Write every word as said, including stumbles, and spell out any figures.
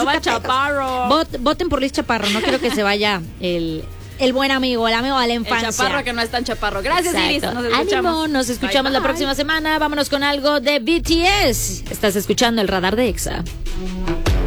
Arroba Chaparro. Vot, voten por Luis Chaparro, no quiero que se vaya el... El buen amigo, el amigo de la infancia. El chaparro que no es tan chaparro. Gracias, Exacto. Iris. Nos escuchamos. Ánimo, nos escuchamos Bye, la bye. próxima semana. Vámonos con algo de B T S. Estás escuchando el Radar de Exa.